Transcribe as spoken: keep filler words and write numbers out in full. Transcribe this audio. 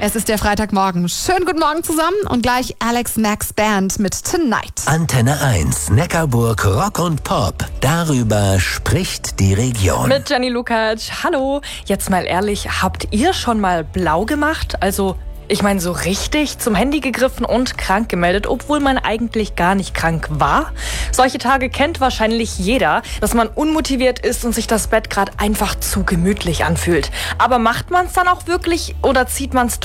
Es ist der Freitagmorgen. Schönen guten Morgen zusammen und gleich Alex Max Band mit Tonight. Antenne eins, Neckarburg Rock und Pop. Darüber spricht die Region. Mit Jenny Lukacs. Hallo. Jetzt mal ehrlich, habt ihr schon mal blau gemacht? Also, ich meine so richtig zum Handy gegriffen und krank gemeldet, obwohl man eigentlich gar nicht krank war? Solche Tage kennt wahrscheinlich jeder, dass man unmotiviert ist und sich das Bett gerade einfach zu gemütlich anfühlt. Aber macht man es dann auch wirklich oder zieht man es